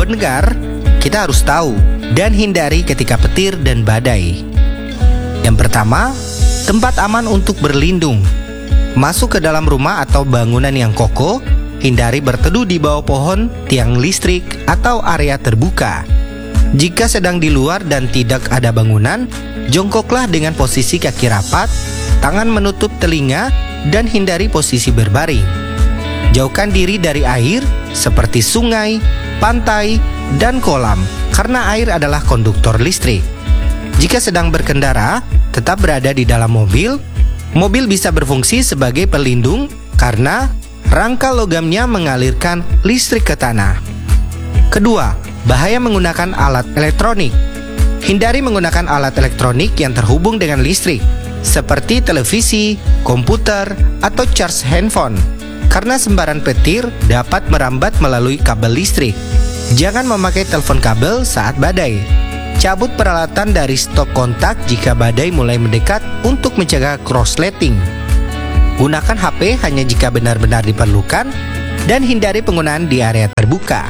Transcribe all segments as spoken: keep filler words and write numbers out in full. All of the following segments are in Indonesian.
pendengar, kita harus tahu dan hindari ketika petir dan badai. Yang pertama, tempat aman untuk berlindung. Masuk ke dalam rumah atau bangunan yang kokoh, hindari berteduh di bawah pohon, tiang listrik, atau area terbuka. Jika sedang di luar dan tidak ada bangunan, jongkoklah dengan posisi kaki rapat, tangan menutup telinga, dan hindari posisi berbaring. Jauhkan diri dari air seperti sungai, pantai, dan kolam, karena air adalah konduktor listrik. Jika sedang berkendara, tetap berada di dalam mobil. Mobil bisa berfungsi sebagai pelindung karena rangka logamnya mengalirkan listrik ke tanah. Kedua, bahaya menggunakan alat elektronik. Hindari menggunakan alat elektronik yang terhubung dengan listrik, seperti televisi, komputer, atau charge handphone, karena sembaran petir dapat merambat melalui kabel listrik. Jangan memakai telepon kabel saat badai. Cabut peralatan dari stok kontak jika badai mulai mendekat untuk mencegah korsleting. Gunakan H P hanya jika benar-benar diperlukan dan hindari penggunaan di area terbuka.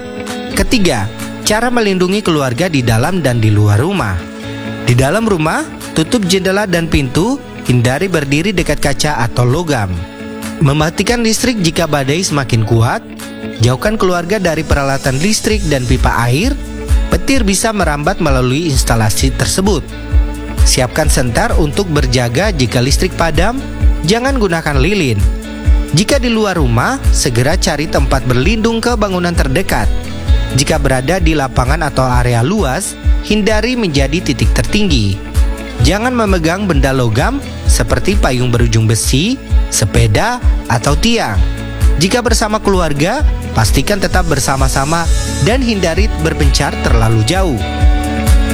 Ketiga, cara melindungi keluarga di dalam dan di luar rumah. Di dalam rumah, tutup jendela dan pintu, hindari berdiri dekat kaca atau logam. Mematikan listrik jika badai semakin kuat. Jauhkan keluarga dari peralatan listrik dan pipa air. Petir bisa merambat melalui instalasi tersebut. Siapkan senter untuk berjaga jika listrik padam. Jangan gunakan lilin. Jika di luar rumah, segera cari tempat berlindung ke bangunan terdekat. Jika berada di lapangan atau area luas, hindari menjadi titik tertinggi. Jangan memegang benda logam seperti payung berujung besi, sepeda, atau tiang. Jika bersama keluarga, pastikan tetap bersama-sama dan hindari berpencar terlalu jauh.